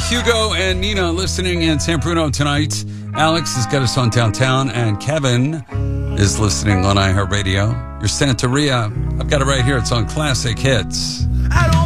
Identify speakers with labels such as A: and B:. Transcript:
A: Hugo and Nina listening in San Bruno tonight. Alex has got us on downtown, and Kevin is listening on iHeartRadio. You're Santeria. I've got it right here. It's on Classic Hits.
B: I don't